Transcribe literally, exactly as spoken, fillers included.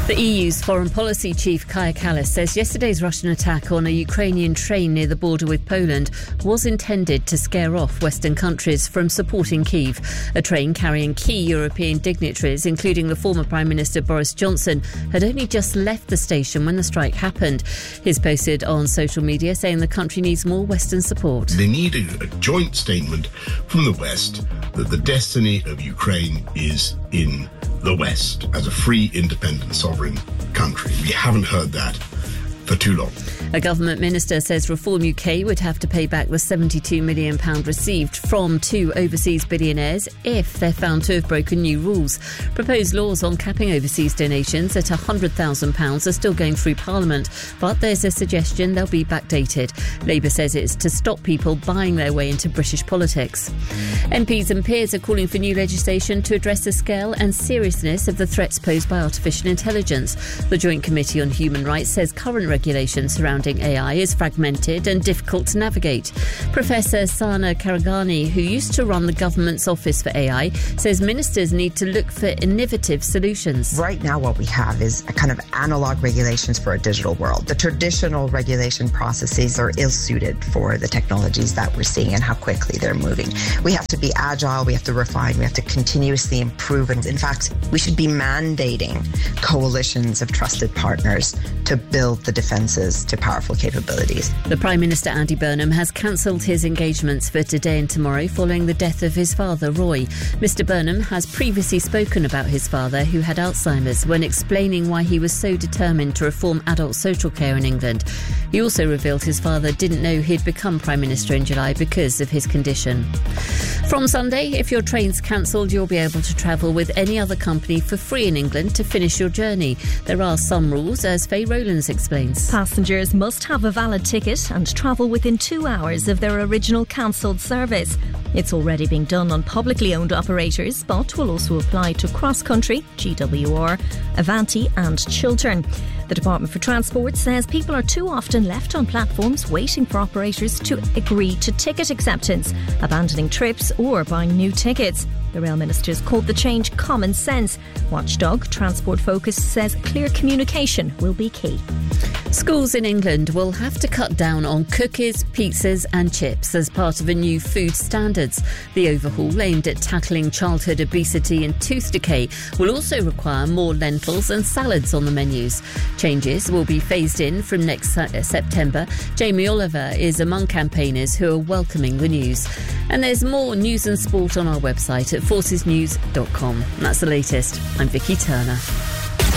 The E U's foreign policy chief Kaja Kallas says yesterday's Russian attack on a Ukrainian train near the border with Poland was intended to scare off Western countries from supporting Kyiv. A train carrying key European dignitaries, including the former Prime Minister Boris Johnson, had only just left the station when the strike happened. He's posted on social media saying the country needs more Western support. They need a, a joint statement from the West that the destiny of Ukraine is in the West as a free, independent, sovereign country. We haven't heard that for too long. A government minister says Reform U K would have to pay back the seventy-two million pounds received from two overseas billionaires if they're found to have broken new rules. Proposed laws on capping overseas donations at one hundred thousand pounds are still going through Parliament, but there's a suggestion they'll be backdated. Labour says it's to stop people buying their way into British politics. M Ps and peers are calling for new legislation to address the scale and seriousness of the threats posed by artificial intelligence. The Joint Committee on Human Rights says current regulations surrounding A I is fragmented and difficult to navigate. Professor Sana Karagani, who used to run the government's Office for A I, says ministers need to look for innovative solutions. Right now what we have is a kind of analogue regulations for a digital world. The traditional regulation processes are ill-suited for the technologies that we're seeing and how quickly they're moving. We have to be agile, we have to refine, we have to continuously improve. And in fact, we should be mandating coalitions of trusted partners to build the defences to powerful capabilities. The Prime Minister Andy Burnham has cancelled his engagements for today and tomorrow following the death of his father, Roy. Mister Burnham has previously spoken about his father, who had Alzheimer's, when explaining why he was so determined to reform adult social care in England. He also revealed his father didn't know he'd become Prime Minister in July because of his condition. From Sunday, if your train's cancelled, you'll be able to travel with any other company for free in England to finish your journey. There are some rules, as Faye Rowlands explains. Passengers must have a valid ticket and travel within two hours of their original cancelled service. It's already being done on publicly owned operators, but will also apply to Cross Country, G W R, Avanti and Chiltern. The Department for Transport says people are too often left on platforms waiting for operators to agree to ticket acceptance, abandoning trips or buying new tickets. The Rail Minister's called the change common sense. Watchdog Transport Focus says clear communication will be key. Schools in England will have to cut down on cookies, pizzas and chips as part of a new food standards. The overhaul, aimed at tackling childhood obesity and tooth decay, will also require more lentils and salads on the menus. Changes will be phased in from next September. Jamie Oliver is among campaigners who are welcoming the news. And there's more news and sport on our website at forces news dot com. That's the latest. I'm Vicky Turner.